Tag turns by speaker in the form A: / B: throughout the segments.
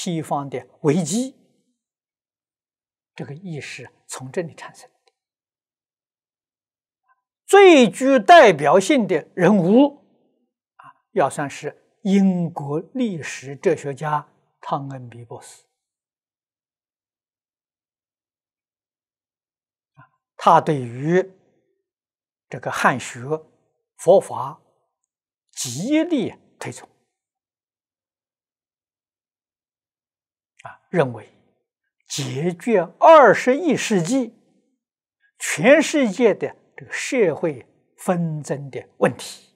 A: 西方的危机，这个意识从这里产生的。最具代表性的人物要算是英国历史哲学家汤恩比博士。他对于这个汉学、佛法极力推崇，认为解决21世纪全世界的这个社会纷争的问题，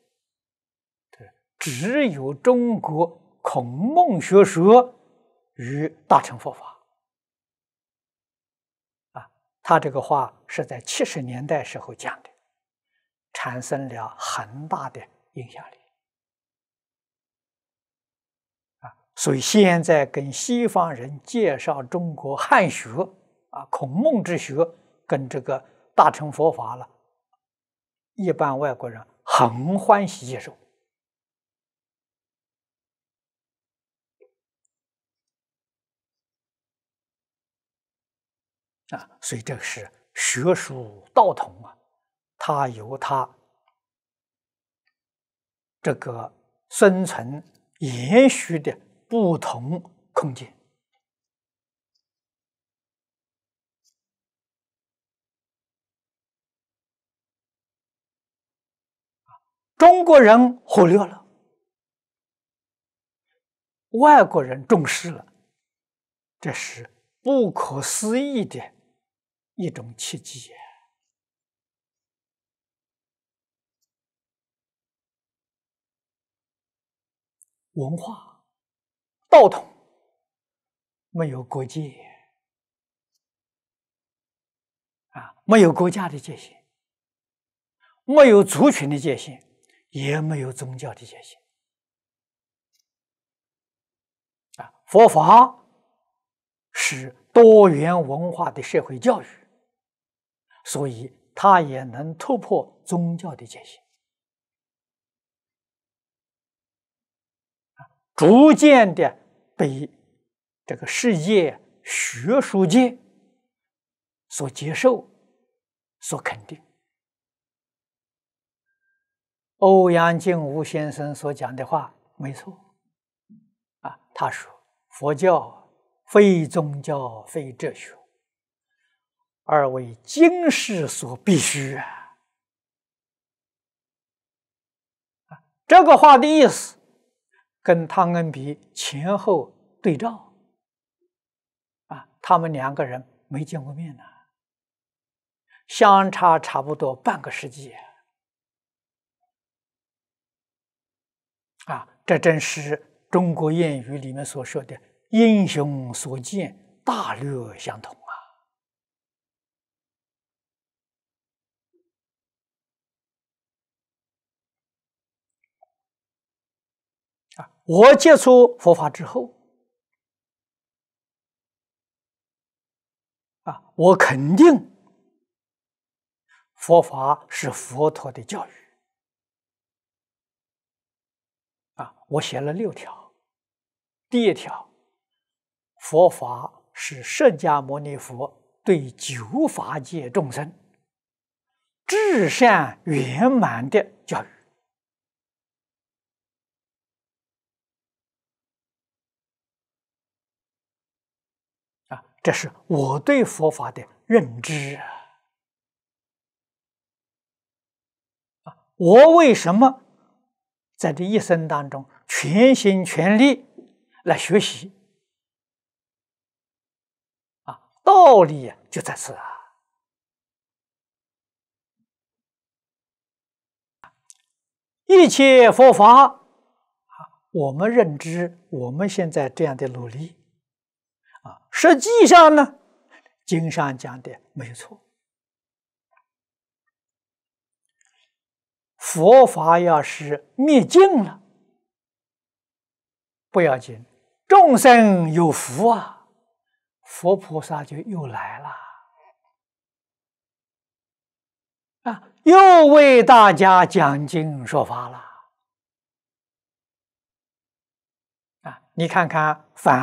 A: 只有中国孔孟学说与大乘佛法。他这个话是在70年代时候讲的，产生了很大的影响力。所以现在跟西方人介绍中国汉学孔孟之学跟这个大乘佛法了，一般外国人很欢喜接受。所以这个是学术道统它有它这个生存延续的不同空间。中国人忽略了，外国人重视了，这是不可思议的一种奇迹。文化道统没有国界没有国家的界限，没有族群的界限，也没有宗教的界限。佛法是多元文化的社会教育，所以它也能突破宗教的界限，逐渐的被这个世界学术界所接受、所肯定。欧阳靖无先生所讲的话没错他说佛教非宗教非哲学，而为今世所必须这个话的意思跟汤恩比前后对照他们两个人没见过面相差差不多半个世纪这正是中国谚语里面所说的英雄所见大略相同我接触佛法之后我肯定佛法是佛陀的教育我写了6条。第1条，佛法是释迦牟尼佛对9法界众生至善圆满的教育这是我对佛法的认知我为什么在这一生当中全心全力来学习道理就在此一切佛法我们认知我们现在这样的努力实际上呢经上讲的没有错，佛法要是灭尽了不要紧，众生有福佛菩萨就又来了又为大家讲经说法了你看看反